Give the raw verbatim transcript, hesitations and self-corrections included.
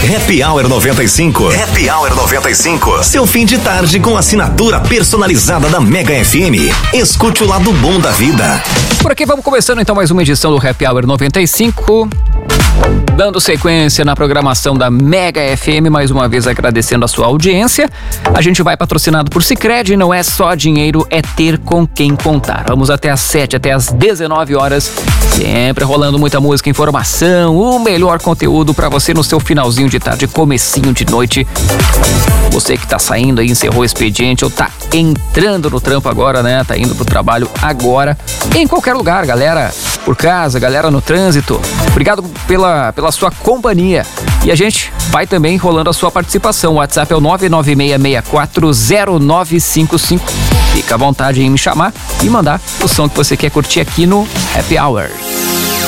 Happy Hour noventa e cinco. Happy Hour noventa e cinco. Seu fim de tarde com assinatura personalizada da Mega F M. Escute o lado bom da vida. Por aqui vamos começando então mais uma edição do Happy Hour noventa e cinco. Dando sequência na programação da Mega F M, mais uma vez agradecendo a sua audiência. A gente vai patrocinado por Sicredi, não é só dinheiro, é ter com quem contar. Vamos até às sete, até às dezenove horas, sempre rolando muita música, informação, o melhor conteúdo para você no seu finalzinho de tarde, comecinho de noite. Você que tá saindo aí, encerrou o expediente ou tá entrando no trampo agora, né? Tá indo pro trabalho agora, em qualquer lugar, galera por casa, galera no trânsito. Obrigado pela, pela sua companhia. E a gente vai também rolando a sua participação. O WhatsApp é o nove nove seis seis quatro zero nove cinco cinco. Fica à vontade em me chamar e mandar o som que você quer curtir aqui no Happy Hour.